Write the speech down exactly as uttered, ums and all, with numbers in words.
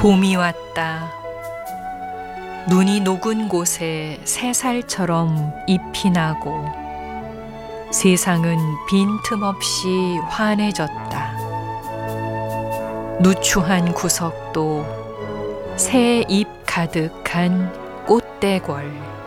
봄이 왔다. 눈이 녹은 곳에 새살처럼 잎이 나고 세상은 빈틈없이 환해졌다. 누추한 구석도 새 잎 가득한 꽃대궐.